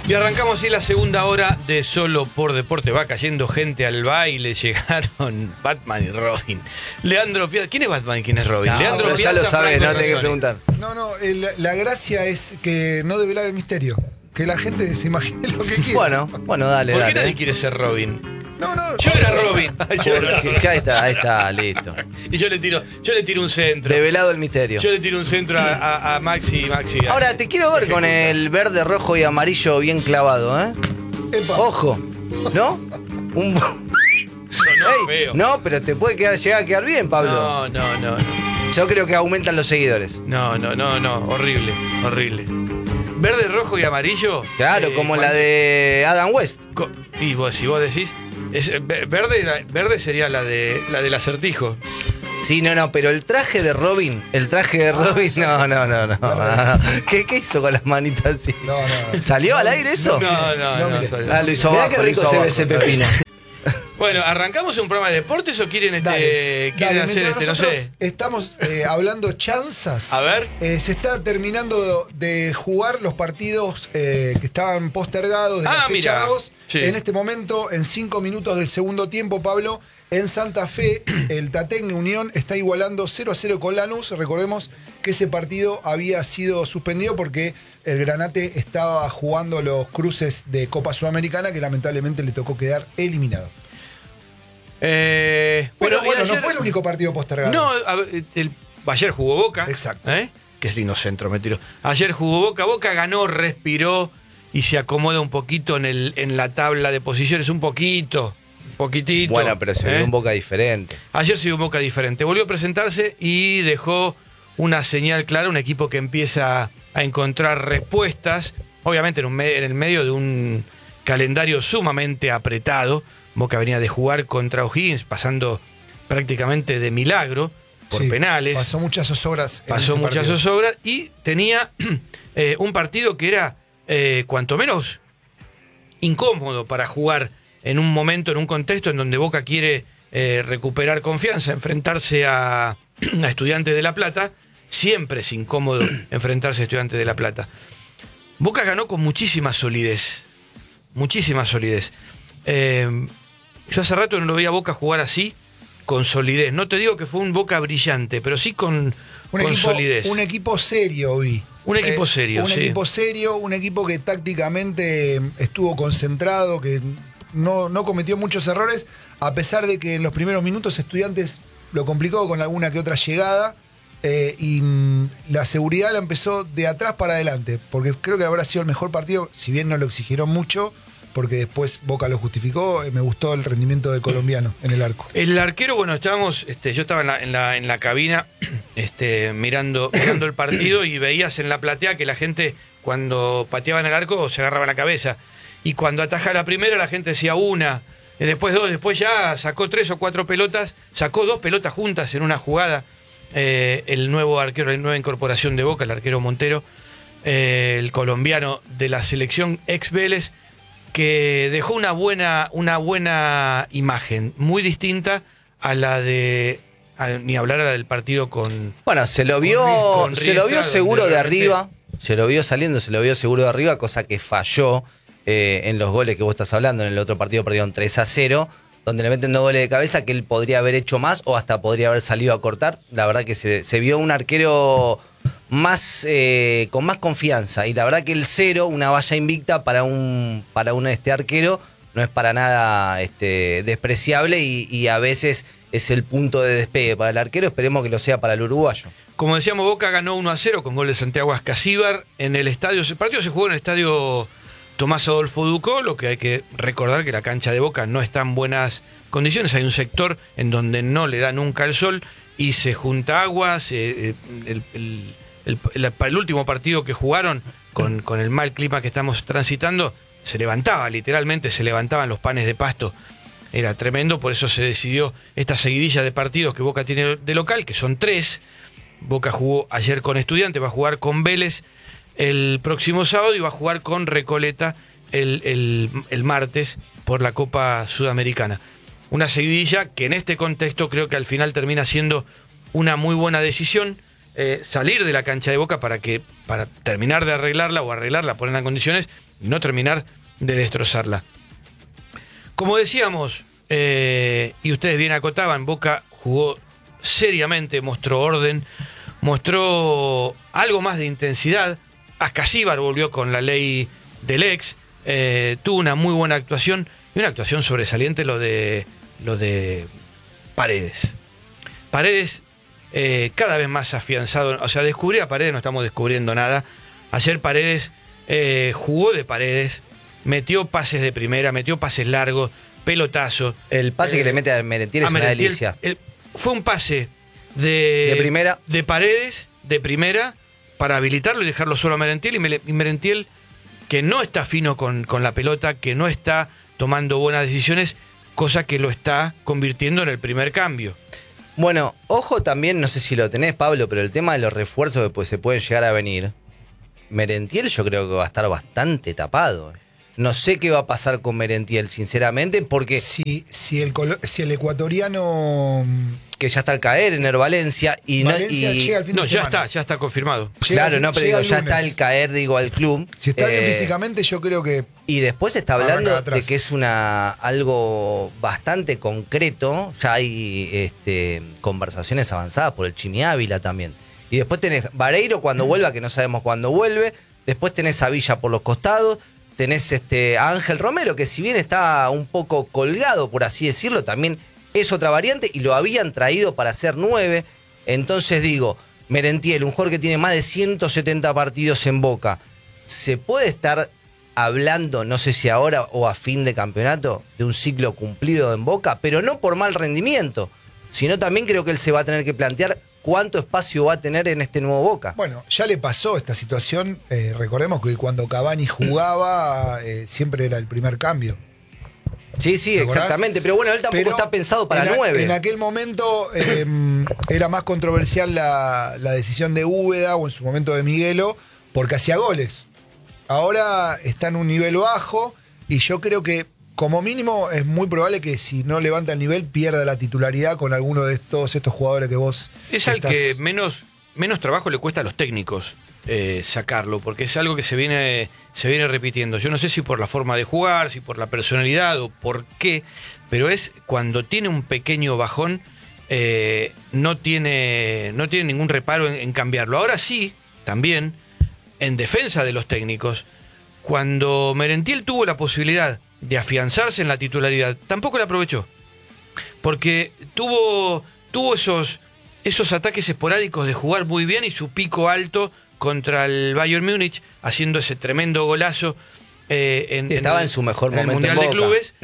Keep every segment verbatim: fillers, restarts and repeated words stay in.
Y arrancamos así la segunda hora de Solo por Deporte. Va cayendo gente al baile. Llegaron Batman y Robin. Leandro Piazza. ¿Quién es Batman y quién es Robin? No, Leandro pero Piazza, ya lo sabes, Franco no te hay que Razzoni. preguntar. No, no, el- la gracia es que no develar el misterio. Que la gente se imagine lo que quiera. Bueno, bueno, dale, ¿Por qué dale. nadie quiere ser Robin? No, no. Yo era Robin. Yo era Porque- que ahí está, ahí está, listo. Y yo le tiro, yo le tiro un centro. Develado el misterio. Yo le tiro un centro a, a- a Maxi y Maxi. Ahora te quiero ver con el verde, rojo y amarillo bien clavado, ¿eh? Epa. Ojo, ¿no? Un... Sonó Ey, feo. no, pero te puede quedar, llegar a quedar bien, Pablo. No, no, no, no. Yo creo que aumentan los seguidores. No, no, no, no. Horrible, horrible. Verde, rojo y amarillo. Claro, eh, como la cuando- de Adam West. Co- Y vos, si vos decís, es, eh, ve- verde, verde sería la de la del acertijo. Sí, no, no, pero el traje de Robin, el traje de Robin, no, no, no, no. no, no. ¿Qué, ¿Qué hizo con las manitas así? No, no. ¿Salió al aire eso? No, no, No, no. mire. solo- Ah, lo hizo Mirá abajo, qué lo hizo rico se ve abajo. ese pepino. Bueno, ¿arrancamos un programa de deportes o quieren este Dale, quieren dale, hacer mientras este, no nosotros sé? Estamos eh, hablando chanzas. A ver. Eh, se está terminando de jugar los partidos eh, que estaban postergados de Ah, la fecha mira. dos. Sí. En este momento, en cinco minutos del segundo tiempo, Pablo, en Santa Fe, el Tatengue Unión está igualando cero a cero con Lanús. Recordemos que ese partido había sido suspendido porque el Granate estaba jugando los cruces de Copa Sudamericana, que lamentablemente le tocó quedar eliminado. Eh, Pero y bueno, no ayer- fue el único partido postergado. No, a ver, el- ayer jugó Boca. Exacto. ¿eh? Que es lindo centro, me tiró. Ayer jugó Boca, Boca ganó, respiró y se acomoda un poquito en, el, en la tabla de posiciones, un poquito, un poquitito. Bueno, pero se ¿eh? vio un Boca diferente. Ayer se vio un Boca diferente. Volvió a presentarse y dejó una señal clara, un equipo que empieza a encontrar respuestas, obviamente en, un me- en el medio de un calendario sumamente apretado. Boca venía de jugar contra O'Higgins, pasando prácticamente de milagro por Sí, penales. Pasó muchas zozobras. en Pasó ese muchas partido. zozobras y tenía eh, un partido que era eh, cuanto menos incómodo para jugar en un momento, en un contexto en donde Boca quiere eh, recuperar confianza, enfrentarse a, a Estudiantes de La Plata. Siempre es incómodo enfrentarse a Estudiantes de La Plata. Boca ganó con muchísima solidez, muchísima solidez. Eh, yo hace rato no lo veía a Boca jugar así, con solidez. No te digo que fue un Boca brillante, pero sí con, Un, con equipo, solidez. un equipo serio hoy. Un equipo serio, Un sí. equipo serio, un equipo que tácticamente estuvo concentrado, que no, no cometió muchos errores, a pesar de que en los primeros minutos Estudiantes lo complicó con alguna que otra llegada. eh, y mm, la seguridad la empezó de atrás para adelante, porque creo que habrá sido el mejor partido, si bien no lo exigieron mucho, porque después Boca lo justificó. eh, Me gustó el rendimiento del colombiano en el arco. El arquero, bueno, estábamos, este, yo estaba en la, en la, en la cabina este, mirando, mirando el partido y veías en la platea que la gente cuando pateaban el arco se agarraba la cabeza. Y cuando ataja la primera la gente decía una, y después dos, después ya sacó tres o cuatro pelotas, sacó dos pelotas juntas en una jugada. Eh, el nuevo arquero, la nueva incorporación de Boca, el arquero Montero, eh, el colombiano de la selección ex Vélez, que dejó una buena, una buena imagen, muy distinta a la de, a- ni hablar a la del partido con... Bueno, se lo vio, con se lo vio Riestra, seguro donde de realmente- arriba, se lo vio saliendo, se lo vio seguro de arriba, cosa que falló eh, en los goles que vos estás hablando. En el otro partido perdieron tres a cero, donde le meten dos goles de cabeza que él podría haber hecho más o hasta podría haber salido a cortar. La verdad que se, se vio un arquero más eh, con más confianza, y la verdad que el cero, una valla invicta para un para un este arquero, no es para nada este, despreciable, y, y a veces es el punto de despegue para el arquero. Esperemos que lo sea para el uruguayo. Como decíamos, Boca ganó uno a cero con gol de Santiago Ascasíbar en el estadio. El partido se jugó en el estadio Tomás Adolfo Ducó, lo que hay que recordar que la cancha de Boca no está en buenas condiciones. Hay un sector en donde no le da nunca el sol y se junta agua. Se, eh, el, el, el, el- el último partido que jugaron, con, con el mal clima que estamos transitando, se levantaba, literalmente se levantaban los panes de pasto. Era tremendo, por eso se decidió esta seguidilla de partidos que Boca tiene de local, que son tres. Boca jugó ayer con Estudiantes, va a jugar con Vélez el próximo sábado y va a jugar con Recoleta el, el, el martes por la Copa Sudamericana. Una seguidilla que en este contexto creo que al final termina siendo una muy buena decisión, eh, salir de la cancha de Boca para que para terminar de arreglarla o arreglarla, ponerla en condiciones y no terminar de destrozarla. Como decíamos, eh, y ustedes bien acotaban, Boca jugó seriamente, mostró orden, mostró algo más de intensidad. Ascasíbar volvió con la ley del ex, eh, tuvo una muy buena actuación y una actuación sobresaliente lo de, lo de Paredes. Paredes eh, cada vez más afianzado, o sea, descubrir a Paredes no estamos descubriendo nada. Ayer Paredes eh, jugó de Paredes, metió pases de primera, metió pases largos, pelotazo. El pase eh, que le mete a Merentiel es una Merentiel, delicia. el, fue un pase de, De primera. de Paredes, de primera, para habilitarlo y dejarlo solo a Merentiel. Y, Me, y Merentiel, que no está fino con, con la pelota, que no está tomando buenas decisiones, cosa que lo está convirtiendo en el primer cambio. Bueno, ojo también, no sé si lo tenés, Pablo, pero el tema de los refuerzos que pues, se pueden llegar a venir. Merentiel yo creo que va a estar bastante tapado. No sé qué va a pasar con Merentiel, sinceramente, porque Si, si, el, colo- si el ecuatoriano que ya está al caer en el Valencia y Valencia no y, llega al fin No, de ya semana. está, ya está confirmado. Llega claro, el- no, pero llega digo, el ya lunes. está al caer, digo, al club. Si está bien Eh, físicamente, yo creo que Y después se está Arranca hablando de de, atrás. que es una algo bastante concreto. Ya hay este, conversaciones avanzadas por el Chimi Ávila también. Y después tenés Vareiro cuando vuelva, que no sabemos cuándo vuelve. Después tenés a Villa por los costados. Tenés este, a Ángel Romero, que si bien está un poco colgado, por así decirlo, también es otra variante y lo habían traído para hacer nueve. Entonces digo, Merentiel, un jugador que tiene más de ciento setenta partidos en Boca, ¿se puede estar hablando, no sé si ahora o a fin de campeonato, de un ciclo cumplido en Boca? Pero no por mal rendimiento, sino también creo que él se va a tener que plantear cuánto espacio va a tener en este nuevo Boca. Bueno, ya le pasó esta situación. Eh, recordemos que cuando Cavani jugaba, eh, siempre era el primer cambio. Sí, sí, ¿Te acordás? exactamente. Pero bueno, él tampoco Pero está pensado para en a- nueve. En aquel momento eh, era más controversial la, la decisión de Úbeda o en su momento de Miguelo, porque hacía goles. Ahora está en un nivel bajo y yo creo que como mínimo es muy probable que si no levanta el nivel pierda la titularidad con alguno de todos estos jugadores que vos Es al estás- que menos, menos trabajo le cuesta a los técnicos eh, sacarlo, porque es algo que se viene, se viene repitiendo. Yo no sé si por la forma de jugar, si por la personalidad o por qué, pero es cuando tiene un pequeño bajón, eh, no, tiene, no tiene ningún reparo en, en cambiarlo. Ahora sí, también, en defensa de los técnicos, cuando Merentiel tuvo la posibilidad de afianzarse en la titularidad, tampoco la aprovechó. Porque tuvo, tuvo esos, esos ataques esporádicos de jugar muy bien y su pico alto contra el Bayern Múnich, haciendo ese tremendo golazo eh, en, Sí, estaba el- en su mejor en el momento en Mundial de Boca. Clubes,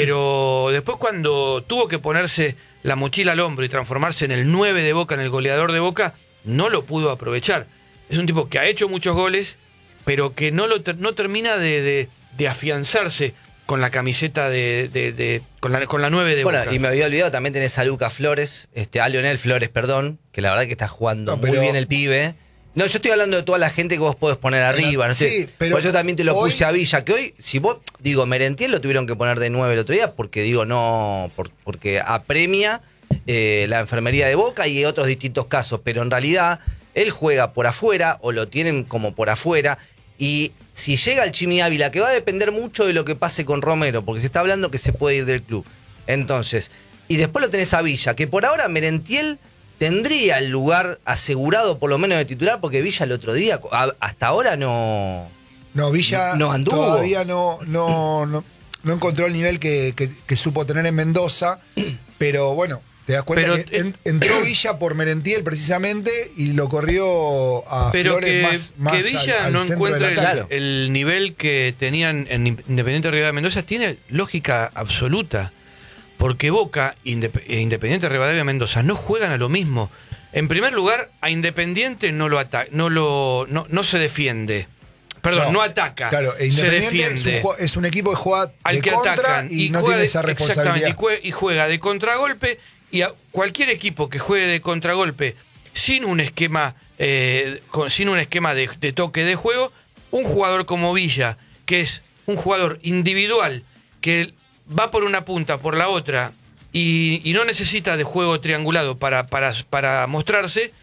pero después cuando tuvo que ponerse la mochila al hombro y transformarse en el nueve de Boca, en el goleador de Boca, no lo pudo aprovechar. Es un tipo que ha hecho muchos goles, pero que no, lo ter- no termina de, de- de afianzarse con la camiseta de, de- de- con la con la nueve de Bueno, Boca. y me había olvidado, también tenés a Lucas Flores, este, a Leonel Flores, perdón, que la verdad que está jugando No, muy pero- bien el pibe. No, yo estoy hablando de toda la gente que vos podés poner arriba, no sé. sí, pero Por eso también te lo hoy- puse a Villa, que hoy, si vos, digo, Merentiel lo tuvieron que poner de nueve el otro día, porque digo, no, por- porque apremia eh, la enfermería de Boca y otros distintos casos, pero en realidad él juega por afuera, o lo tienen como por afuera, y si llega el Chimi Ávila, que va a depender mucho de lo que pase con Romero, porque se está hablando que se puede ir del club. Entonces, y después lo tenés a Villa, que por ahora Merentiel tendría el lugar asegurado por lo menos de titular, porque Villa el otro día, a- hasta ahora no... No, Villa No anduvo. todavía no, no, no, no encontró el nivel que, que- que supo tener en Mendoza, pero bueno, te das cuenta Pero, que eh, en- entró Villa por Merentiel precisamente y lo corrió a Pero Flores que, más, más que Villa al, al no centro del encuentra el, ataque. Claro. el nivel que tenían en Independiente Rivadavia de Mendoza tiene lógica absoluta. Porque Boca Indep- e Independiente Rivadavia de Mendoza no juegan a lo mismo. En primer lugar, a Independiente no lo ata- no lo no, no se defiende. Perdón, no, ataca. Claro, e se Independiente es un, defiende. ju- es un equipo que juega Al de que contra atacan y, no juega tiene de- esa exactamente, responsabilidad. y jue- y juega de contragolpe, y a cualquier equipo que juegue de contragolpe sin un esquema eh, con- sin un esquema de, de toque de juego, un jugador como Villa, que es un jugador individual que va por una punta, por la otra y, y no necesita de juego triangulado para, para, para mostrarse,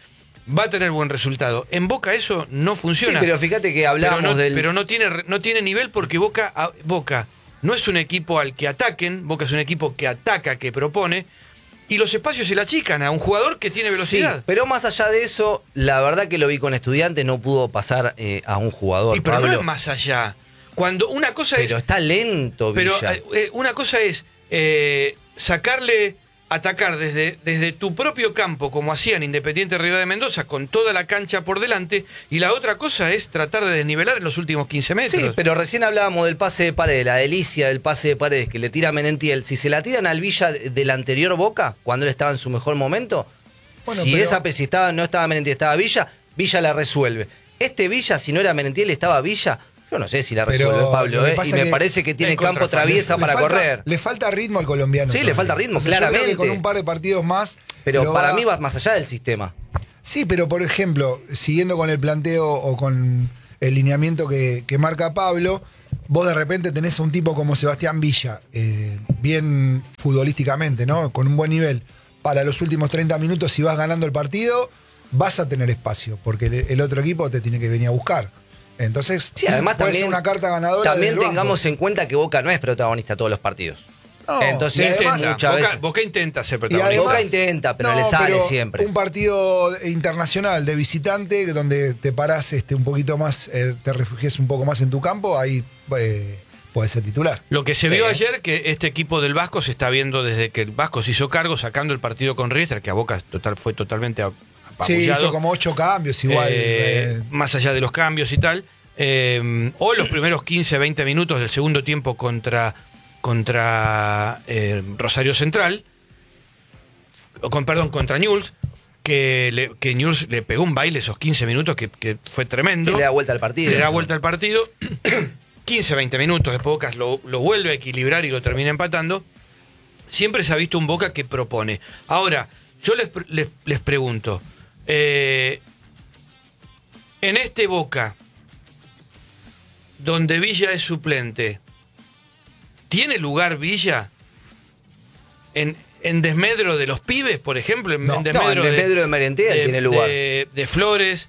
va a tener buen resultado. En Boca eso no funciona. Sí, pero fíjate que hablamos pero no, del... Pero no tiene, no tiene nivel porque Boca, a, Boca no es un equipo al que ataquen, Boca es un equipo que ataca, que propone, y los espacios se le achican a un jugador que tiene velocidad. Sí, pero más allá de eso, la verdad que lo vi con Estudiantes, no pudo pasar eh, a un jugador. Y pero Pablo. no es más allá. Cuando una cosa Pero es... está lento, Pero Villa. eh, una cosa es eh, sacarle, atacar desde, desde tu propio campo, como hacían Independiente Río de Mendoza, con toda la cancha por delante, y la otra cosa es tratar de desnivelar en los últimos quince metros. Sí, pero recién hablábamos del pase de Paredes, la delicia del pase de Paredes que le tira a Menentiel. Si se la tiran al Villa del anterior Boca, cuando él estaba en su mejor momento, Bueno, si pero- esa si estaba, no estaba Menentiel, estaba Villa, Villa la resuelve. Este Villa, si no era Menentiel, estaba Villa, yo no sé si la Pero resuelve Pablo, lo que ¿eh? pasa Y me que parece que tiene es campo contra- traviesa Le para falta- correr. Le falta ritmo al colombiano. Sí, le todavía. falta ritmo, O sea, yo creo que claramente. con un par de partidos más. Pero lo para mí va más allá del sistema. Sí, pero por ejemplo, siguiendo con el planteo o con el lineamiento que, que marca Pablo, vos de repente tenés a un tipo como Sebastián Villa, eh, bien futbolísticamente, ¿no? Con un buen nivel. Para los últimos treinta minutos, si vas ganando el partido, vas a tener espacio, porque el, el otro equipo te tiene que venir a buscar. Entonces, Sí, además puede también, ser una carta ganadora. también desde el banco. tengamos en cuenta que Boca no es protagonista todos los partidos. No, Entonces, y además- Intenta, muchas Boca, veces- Boca intenta ser Y protagonista. Boca intenta, pero le sale pero siempre. Un partido internacional de visitante, donde te parás este, un poquito más, eh, te refugies un poco más en tu campo, ahí eh, puede ser titular. Lo que se Sí. vio ayer, que este equipo del Vasco se está viendo desde que el Vasco se hizo cargo, sacando el partido con Riestra, que a Boca total, fue totalmente ap- Sí, apabullado. hizo como ocho cambios igual. Eh, eh, más allá de los cambios y tal. Eh, o los primeros quince, veinte minutos del segundo tiempo contra, contra eh, Rosario Central, o con, perdón, contra Newell's, que, le, que Newell's le pegó un baile esos quince minutos que, que fue tremendo. Sí, le da vuelta al partido. Le da vuelta al partido. quince, veinte minutos, después Boca lo, lo vuelve a equilibrar y lo termina empatando. Siempre se ha visto un Boca que propone. Ahora, yo les, les, les pregunto, eh, en este Boca, donde Villa es suplente, ¿tiene lugar Villa en, en desmedro de los pibes, por ejemplo? En, No. en No, en desmedro de Merentiel tiene lugar. De, de Flores,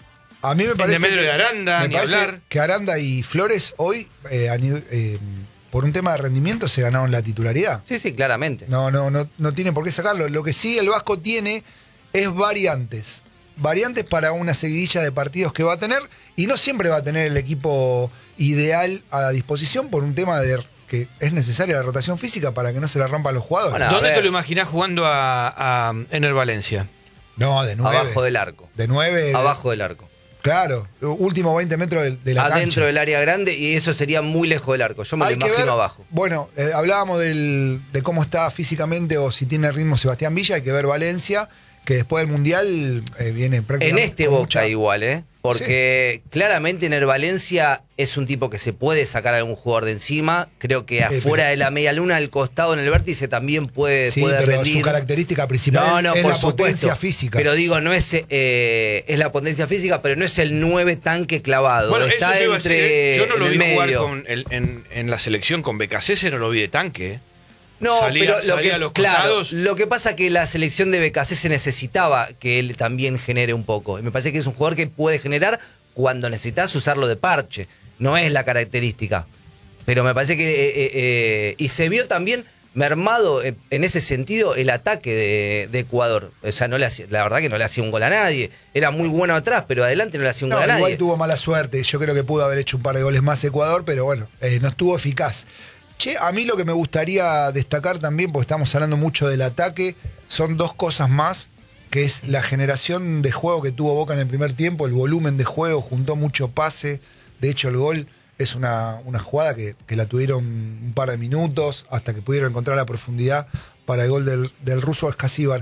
a mí me en parece. desmedro que- de Aranda, me ni parece hablar. que Aranda y Flores hoy, eh, a nivel- eh, por un tema de rendimiento, se ganaron la titularidad. Sí, sí, claramente. No, no, no, no tiene por qué sacarlo. Lo que sí el Vasco tiene es variantes. Variantes para una seguidilla de partidos que va a tener. Y no siempre va a tener el equipo ideal a la disposición por un tema de que es necesaria la rotación física para que no se le rompan los jugadores. Bueno, A ¿Dónde ver. te lo imaginás jugando a, a Ener Valencia? no, de nueve. Abajo del arco. De nueve. Abajo del arco. Claro, último veinte metros de, de la Adentro cancha. del área grande y eso sería muy lejos del arco. Yo me Hay lo que imagino ver- abajo. Bueno, eh, hablábamos del- de cómo está físicamente o si tiene ritmo Sebastián Villa. Hay que ver Valencia, que después del Mundial eh, viene En prácticamente. este con Boca mucha- igual, ¿eh? Porque claramente Ener Valencia es un tipo que se puede sacar a algún jugador de encima. Creo que afuera pero- de la media luna, al costado en el vértice, también puede, Sí, puede pero rendir. su característica principal No, no, es por la potencia supuesto. física. Pero digo, no es, eh, es la potencia física, pero no es el nueve tanque clavado. Bueno, Está eso sí iba a decir, entre ¿eh? Yo no lo en vi el jugar medio. con el- en, en la selección con Becasese, no lo vi de tanque. ¿eh? No, Salía- pero lo salía que, a los claro, costados. lo que pasa que la selección de B K C se necesitaba que él también genere un poco. Y me parece que es un jugador que puede generar cuando necesitas usarlo de parche. No es la característica. Pero me parece que... eh, eh, eh, y se vio también mermado eh, en ese sentido el ataque de, de Ecuador. O sea, no le hacía, la verdad que no le hacía un gol a nadie. Era muy bueno atrás, pero adelante no le hacía un No, gol a igual nadie. tuvo mala suerte. Yo creo que pudo haber hecho un par de goles más Ecuador, pero bueno, eh, no estuvo eficaz. Che, a mí lo que me gustaría destacar también, porque estamos hablando mucho del ataque, son dos cosas más, que es la generación de juego que tuvo Boca en el primer tiempo, el volumen de juego, juntó mucho pase. De hecho, el gol es una, una jugada que, que la tuvieron un par de minutos hasta que pudieron encontrar la profundidad para el gol del, del ruso Ascasíbar.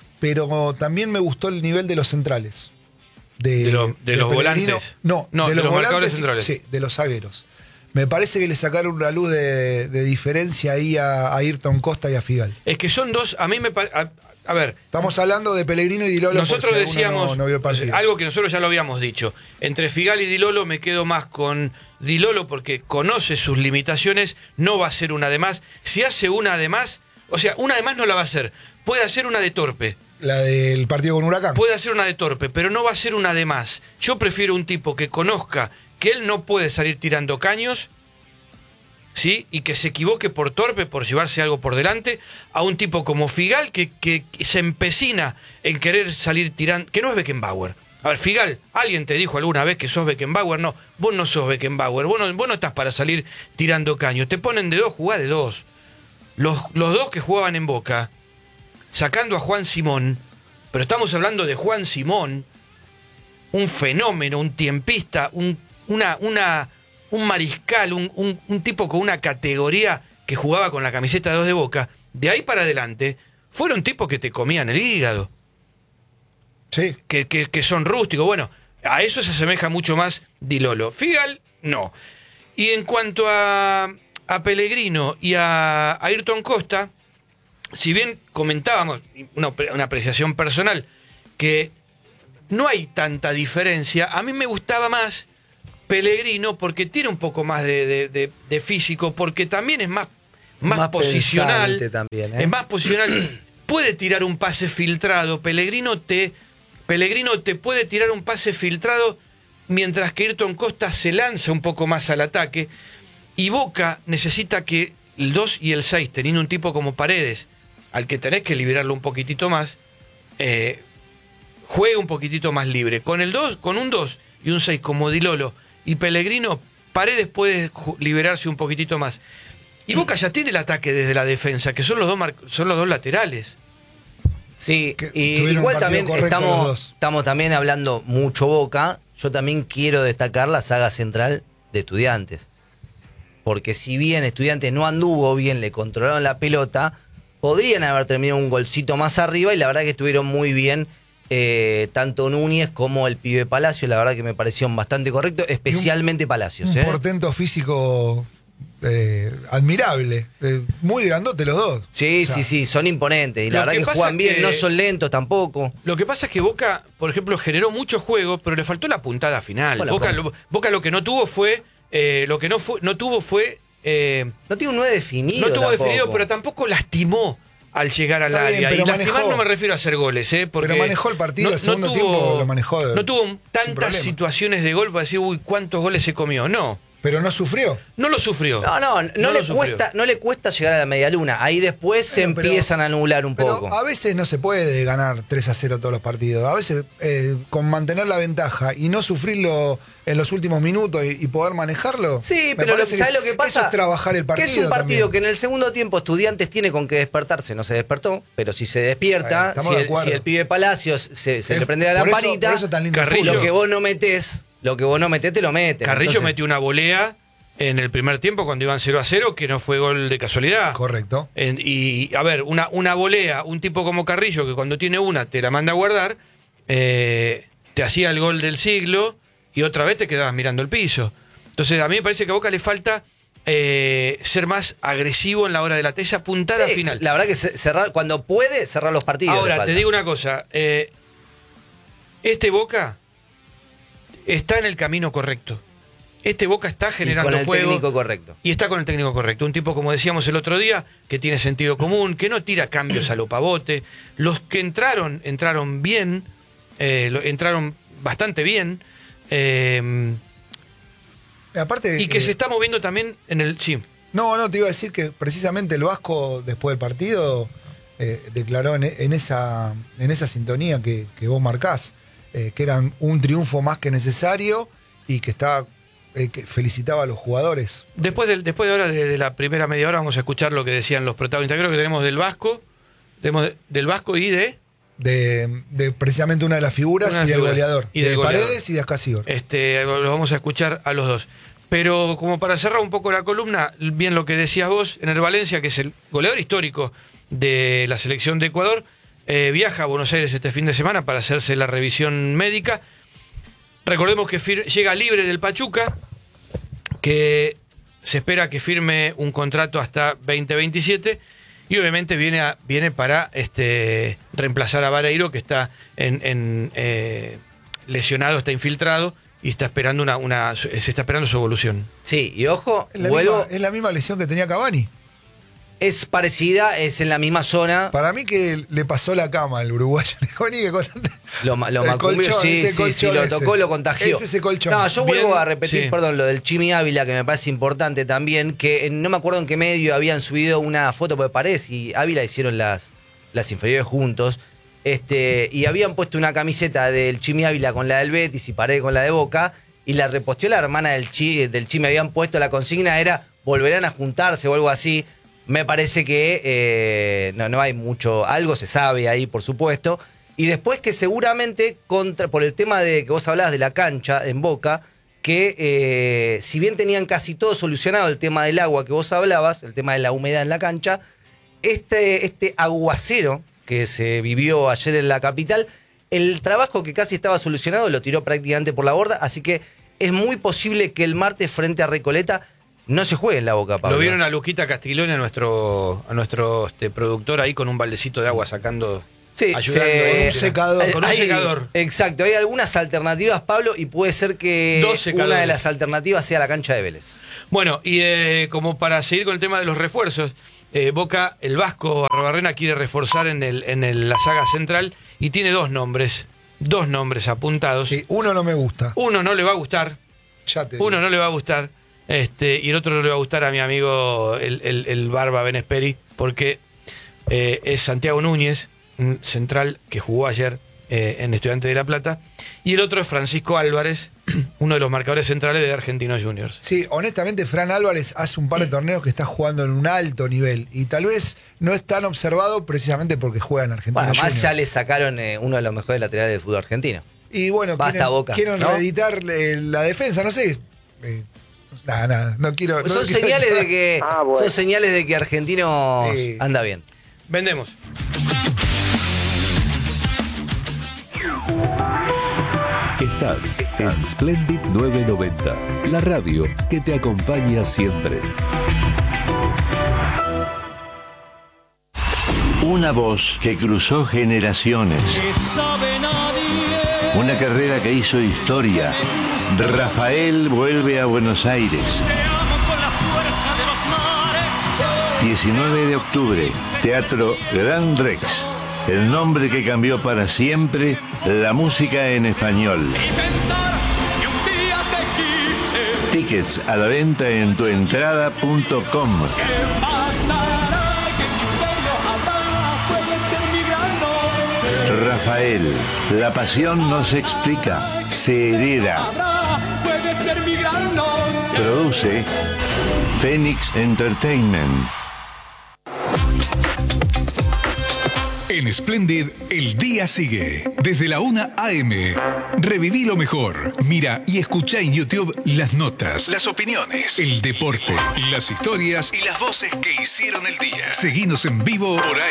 Pero también me gustó el nivel de los centrales. De, De lo- de los Pellegrino. volantes. No, No, de, de los, los marcadores volantes, centrales. Sí, de los zagueros. Me parece que le sacaron una luz de, de diferencia ahí a, a Ayrton Costa y a Figal. Es que son dos, a mí me parece... A, a ver, Estamos hablando de Pellegrino y Di Lolo. por nosotros si alguno decíamos no, no vio el partido. algo que nosotros ya lo habíamos dicho. Entre Figal y Di Lolo me quedo más con Di Lolo porque conoce sus limitaciones, no va a hacer una de más. Si hace una de más, o sea, una de más no la va a hacer. Puede hacer una de torpe, La del partido con Huracán. Puede hacer una de torpe, pero no va a ser una de más. Yo prefiero un tipo que conozca que él no puede salir tirando caños, ¿sí? Y que se equivoque por torpe, por llevarse algo por delante, a un tipo como Figal que, que, que se empecina en querer salir tirando, que no es Beckenbauer. A ver, Figal, ¿alguien te dijo alguna vez que sos Beckenbauer? No, vos no sos Beckenbauer, vos no, vos no estás para salir tirando caños. Te ponen de dos, jugá de dos. Los, los dos que jugaban en Boca, sacando a Juan Simón, pero estamos hablando de Juan Simón, un fenómeno, un tiempista, un, una, una, un mariscal, un, un, un tipo con una categoría que jugaba con la camiseta de dos de Boca. De ahí para adelante, fueron tipos que te comían el hígado. Sí. Que, que, que son rústicos. Bueno, a eso se asemeja mucho más Di Lolo. Figal, no. Y en cuanto a, a Pellegrino y a, a Ayrton Costa, si bien comentábamos, una, una apreciación personal, que no hay tanta diferencia, a mí me gustaba más Pellegrino porque tiene un poco más de, de, de, de físico, porque también es más, más, Más posicional. pensante también, ¿eh? Es más posicional. Puede tirar un pase filtrado. Pellegrino te, Pellegrino te puede tirar un pase filtrado, mientras que Ayrton Costa se lanza un poco más al ataque. Y Boca necesita que el dos y el seis, teniendo un tipo como Paredes, al que tenés que liberarlo un poquitito más, eh, juegue un poquitito más libre. Con el dos, con un dos y un seis como Di Lolo y Pellegrino, Paredes puede liberarse un poquitito más. Y Boca ya tiene el ataque desde la defensa, que son los dos, mar- son los dos laterales. Sí, Que y tuvieron un igual partido también correcto los estamos, dos. estamos también hablando mucho Boca. Yo también quiero destacar la saga central de Estudiantes. Porque si bien Estudiantes no anduvo bien, le controlaron la pelota, podrían haber terminado un golcito más arriba y la verdad que estuvieron muy bien eh, tanto Núñez como el pibe Palacios. La verdad que me parecieron bastante correctos, especialmente Palacios. Un ¿eh? portento físico eh, admirable. Eh, muy grandote los dos. Sí, O sea, sí, sí, son imponentes. Y lo la verdad que que, pasa juegan bien, que- no son lentos tampoco. Lo que pasa es que Boca, por ejemplo, generó mucho juego, pero le faltó la puntada final. Bueno, Boca, bueno. lo, Boca lo que no tuvo fue, eh, lo que no fue, no tuvo fue, eh, No tiene un nueve definido. no tuvo tampoco. definido, pero tampoco lastimó al llegar al Está bien, área. pero Y lastimar manejó. no me refiero a hacer goles, ¿eh? Porque Pero manejó el partido, el segundo tiempo lo manejó de- No tuvo sin tantas problema. situaciones de gol para decir, uy, cuántos goles se comió. No, Pero no sufrió. no lo sufrió. No, no, no, No le lo sufrió. cuesta, no le cuesta llegar a la media luna. Ahí después se Bueno, pero- empiezan a anular un Pero poco. a veces no se puede ganar tres a cero todos los partidos. A veces eh, con mantener la ventaja y no sufrirlo en los últimos minutos y, y poder manejarlo. Sí, me pero lo, parece ¿sabes que lo que eso pasa? es trabajar el partido. Que es un partido también. que en el segundo tiempo Estudiantes tiene con que despertarse. No se despertó, pero si se Eh, despierta, estamos si de el, acuerdo. si el pibe Palacios se, se Es- le prende la por eso- lamparita, por eso es tan lindo el Carrillo- fútbol. lo que vos no metés, lo que vos no metés te lo metes. Carrillo Entonces, metió una volea en el primer tiempo cuando iban cero a cero, que no fue gol de casualidad. Correcto. En- y, a ver, una, una volea, un tipo como Carrillo, que cuando tiene una te la manda a guardar, eh, te hacía el gol del siglo y otra vez te quedabas mirando el piso. Entonces, a mí me parece que a Boca le falta eh, ser más agresivo en la hora de la esa puntada sí, final. La verdad que ce- cerrar, cuando puede, cerrar los partidos. le Ahora, falta. te digo una cosa. eh, este Boca está en el camino correcto. Este Boca está Y generando con el juego. técnico correcto. Y está con el técnico correcto. Un tipo, como decíamos el otro día, que tiene sentido común, que no tira cambios a lo pavote. Los que entraron, entraron bien, eh, lo- entraron bastante bien. eh, Aparte, y que eh, se está moviendo también en el... Sí, No, no, te iba a decir que precisamente el Vasco, después del partido, eh, declaró en, en esa, en esa sintonía que, que vos marcás, eh, que era un triunfo más que necesario y que estaba eh, que felicitaba a los jugadores. después, del, después de ahora, de, de la primera media hora, vamos a escuchar lo que decían los protagonistas. Creo que tenemos del Vasco, tenemos de- del Vasco y de... De, de precisamente una de las figuras Una de y las del figuras. goleador. Y del de goleador. Paredes y de Ascasíbar. Este, lo vamos a escuchar a los dos. Pero como para cerrar un poco la columna, bien lo que decías vos, Ener Valencia, que es el goleador histórico de la selección de Ecuador, eh, viaja a Buenos Aires este fin de semana para hacerse la revisión médica. Recordemos que fir- llega libre del Pachuca, que se espera que firme un contrato hasta veinte veintisiete y obviamente viene, a- viene para este, reemplazar a Vareiro, que está en, en, eh, lesionado, está infiltrado y está esperando una, una, se está esperando su evolución. Sí, y ojo, Es la, vuelvo. misma, es la misma lesión que tenía Cavani. Es parecida, es en la misma zona. Para mí que le pasó la cama al uruguayo. Lo, lo El macumbió, colchón, sí, ese sí, colchón sí, lo ese. tocó, lo contagió. Es ese colchón. No, yo vuelvo Bien, a repetir, sí. perdón, lo del Chimi Ávila, que me parece importante también, que no me acuerdo en qué medio habían subido una foto, porque Paredes y Ávila hicieron las, las inferiores juntos, este, y habían puesto una camiseta del Chimi Ávila con la del Betis y Paredes con la de Boca, y la reposteó la hermana del Chi, del Chimi, habían puesto la consigna, era volverán a juntarse o algo así. Me parece que eh, no, no hay mucho, algo se sabe ahí, por supuesto. Y después que seguramente, contra, por el tema de que vos hablabas de la cancha en Boca, que eh, si bien tenían casi todo solucionado el tema del agua que vos hablabas, el tema de la humedad en la cancha, este, este aguacero que se vivió ayer en la capital, el trabajo que casi estaba solucionado lo tiró prácticamente por la borda, así que es muy posible que el martes frente a Recoleta no se juegue en la Boca, Pablo. Lo vieron a Luquita Castiglione, a nuestro, a nuestro este, productor ahí con un baldecito de agua sacando, Sí, ayudando. se- ahí, un secador. Con un Hay- secador. Exacto, hay algunas alternativas, Pablo, y puede ser que Dos secadores. una de las alternativas sea la cancha de Vélez. Bueno, y eh, como para seguir con el tema de los refuerzos, eh, Boca, el Vasco Arrobarrena quiere reforzar en, el, en el, la saga central y tiene dos nombres, dos nombres apuntados. Sí, uno no me gusta. Uno no le va a gustar, Ya te digo. uno no le va a gustar, este, y el otro no le va a gustar a mi amigo el, el, el Barba Benesperi, porque eh, es Santiago Núñez, un central que jugó ayer eh, en Estudiantes de La Plata, y el otro es Francisco Álvarez, uno de los marcadores centrales de Argentinos Juniors. Sí, honestamente, Fran Álvarez hace un par de torneos que está jugando en un alto nivel y tal vez no es tan observado precisamente porque juega en Argentina. Bueno, además Juniors. ya le sacaron eh, uno de los mejores laterales del fútbol argentino. Y bueno, Basta, quieren, Boca, quieren ¿no? reeditar eh, la defensa, no sé. Eh, nada, nada, no quiero. Pues no son quiero- señales de que Ah, bueno. son señales de que Argentinos Sí. anda bien. Vendemos. Estás en Splendid novecientos noventa, la radio que te acompaña siempre. Una voz que cruzó generaciones. Una carrera que hizo historia. Rafael vuelve a Buenos Aires. diecinueve de octubre, Teatro Gran Rex. El nombre que cambió para siempre la música en español. Tickets a la venta en tuentrada punto com. Rafael, la pasión no se explica, se hereda. Produce Phoenix Entertainment. En Splendid, el día sigue. Desde la una a eme. Reviví lo mejor. Mira y escucha en YouTube las notas, las opiniones, el deporte, las historias y las voces que hicieron el día. Seguinos en vivo por A